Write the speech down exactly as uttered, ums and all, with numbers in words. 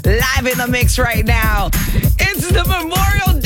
live in the mix right now. It's the Memorial